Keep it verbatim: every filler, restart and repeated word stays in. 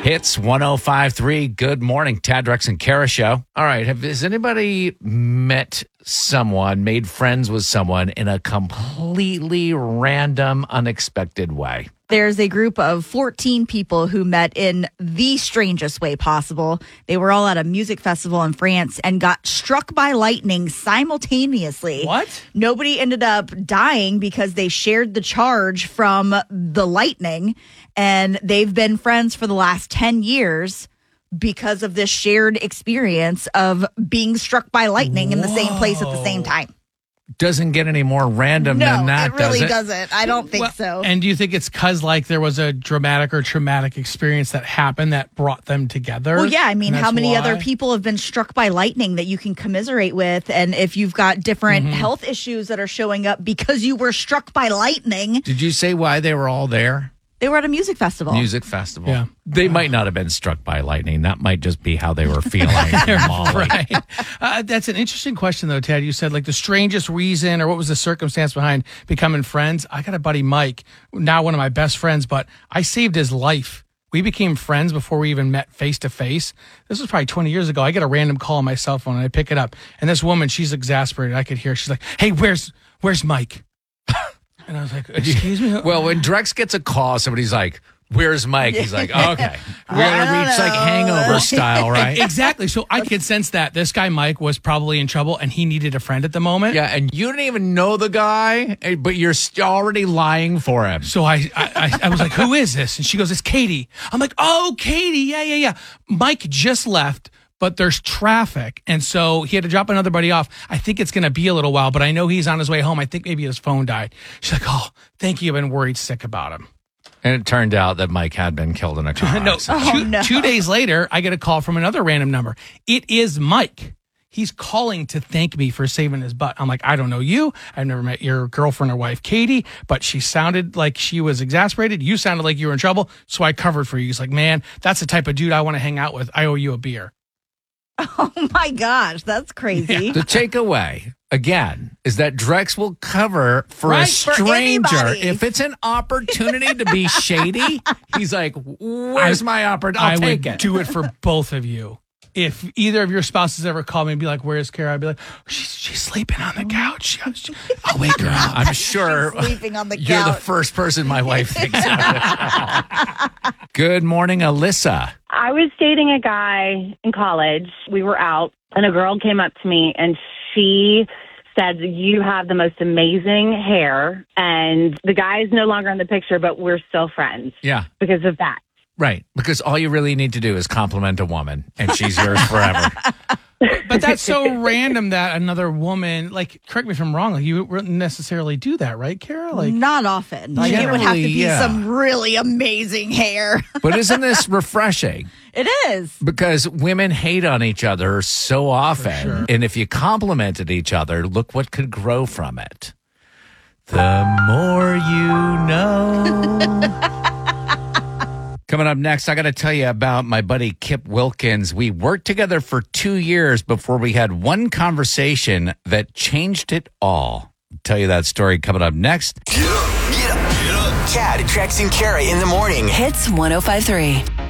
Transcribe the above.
Hits one oh five point three. Good morning, Tad, Drex, and Kara show. All right. Have, has anybody met someone, made friends with someone in a completely random, unexpected way? There's a group of fourteen people who met in the strangest way possible. They were all at a music festival in France and got struck by lightning simultaneously. What? Nobody ended up dying because they shared the charge from the lightning, and they've been friends for the last ten years because of this shared experience of being struck by lightning in the same place at the same time. Doesn't get any more random no, than that, it really does it? doesn't. I don't think Well, so. And do you think it's because like there was a dramatic or traumatic experience that happened that brought them together? Well, yeah. I mean, And how that's many why? other people have been struck by lightning that you can commiserate with? And if you've got different Mm-hmm. health issues that are showing up because you were struck by lightning, Did you say why they were all there? they were at a music festival. Music festival. Yeah. They might not have been struck by lightning. That might just be how they were feeling. Molly. Right. Uh, that's an interesting question, though, Ted. You said like the strangest reason or what was the circumstance behind becoming friends. I got a buddy, Mike, now one of my best friends, but I saved his life. We became friends before we even met face to face. This was probably twenty years ago. I get a random call on my cell phone and I pick it up. And this woman, she's exasperated. I could hear. She's like, "Hey, where's where's Mike?" And I was like, "Excuse me." Well, when Drex gets a call, somebody's like, "Where's Mike?" He's like, oh, "Okay, we're I gonna don't reach like know. hangover style, right?" Exactly. So I could sense that this guy Mike was probably in trouble and he needed a friend at the moment. Yeah, and you didn't even know the guy, eh, but you're st- already lying for him. So I, I, I, I was like, "Who is this?" And she goes, "It's Katie." I'm like, "Oh, Katie, yeah, yeah, yeah." Mike just left, but there's traffic, and so he had to drop another buddy off. I think it's going to be a little while, but I know he's on his way home. I think maybe his phone died. She's like, "Oh, thank you. I've been worried sick about him." And it turned out that Mike had been killed in a car No, accident. two, Oh, no. two days later, I get a call from another random number. It is Mike. He's calling to thank me for saving his butt. I'm like, "I don't know you. I've never met your girlfriend or wife, Katie, but she sounded like she was exasperated. You sounded like you were in trouble, so I covered for you." He's like, "Man, that's the type of dude I want to hang out with. I owe you a beer." Oh my gosh, that's crazy. The takeaway, again, is that Drex will cover for Right, a for stranger. anybody. If it's an opportunity to be shady, he's like, "Where's I- my opportunity? I'll I take would it." do it for both of you. If either of your spouses ever call me and be like, "Where's Kara?" I'd be like, "She's she's sleeping on the couch. She- I'll wake her up." I'm sure Sleeping on the you're the couch. first person my wife thinks of. Good morning, Alyssa. I was dating a guy in college. We were out, and a girl came up to me, and she said, "You have the most amazing hair." And the guy is no longer in the picture, but we're still friends Yeah, because of that. right. Because all you really need to do is compliment a woman, and she's yours forever. But that's so random that another woman, like, correct me if I'm wrong, like you wouldn't necessarily do that, right, Kara? Like, Not often. Like, it would have to Generally, be yeah. some really amazing hair. But isn't this refreshing? It is. Because women hate on each other so often. sure. And if you complimented each other, look what could grow from it. The more you know. Coming up next, I got to tell you about my buddy Kip Wilkins. We worked together for two years before we had one conversation that changed it all. I'll tell you that story coming up next. Get up, get up, get up. Tad, Drex, and Kara in the morning. Hits one oh five point three.